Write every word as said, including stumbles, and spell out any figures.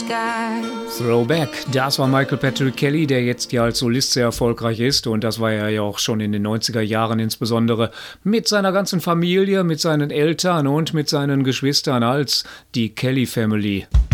skies. Throwback, das war Michael Patrick Kelly, der jetzt ja als Solist sehr erfolgreich ist, und das war er ja auch schon in den neunziger Jahren, insbesondere mit seiner ganzen Familie, mit seinen Eltern und mit seinen Geschwistern als die Kelly Family.